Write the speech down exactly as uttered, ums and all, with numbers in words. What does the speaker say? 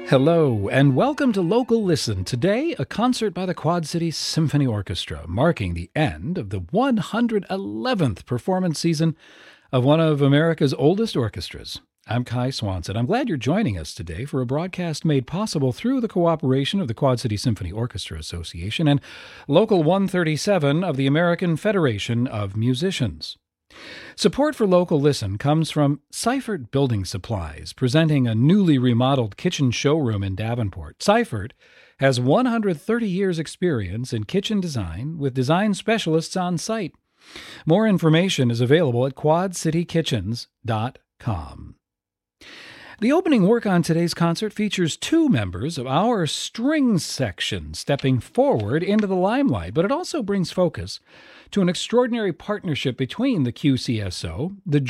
Hello, and welcome to Local Listen. Today, a concert by the Quad City Symphony Orchestra, marking the end of the one hundred eleventh performance season of one of America's oldest orchestras. I'm Kai Swanson. I'm glad you're joining us today for a broadcast made possible through the cooperation of the Quad City Symphony Orchestra Association and Local one thirty-seven of the American Federation of Musicians. Support for Local Listen comes from Seifert Building Supplies, presenting a newly remodeled kitchen showroom in Davenport. Seifert has one hundred thirty years experience in kitchen design with design specialists on site. More information is available at quad city kitchens dot com. The opening work on today's concert features two members of our strings section stepping forward into the limelight, but it also brings focus to an extraordinary partnership between the Q C S O, the